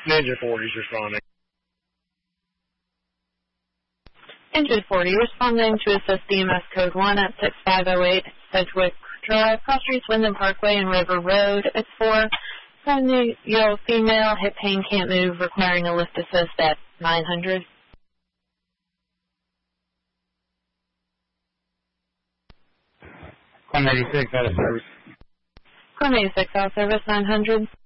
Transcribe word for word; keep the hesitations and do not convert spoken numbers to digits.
Ninja forty is responding. Ninja forty responding to assist D M S code one at six five zero eight Sedgwick Drive, Cross Streets, Wyndham Parkway, and River Road. It's for seventy-year-old female, hip pain, can't move, requiring a lift assist at nine hundred. Clem eighty-six out of service. Clem eighty-six out of service, nine hundred.